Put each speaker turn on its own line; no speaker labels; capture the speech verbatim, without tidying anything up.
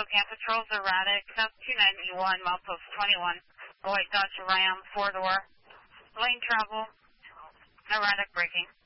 Spokane, patrols erratic, South two ninety-one, milepost twenty-one, white Dodge Ram, four-door, lane travel, erratic braking.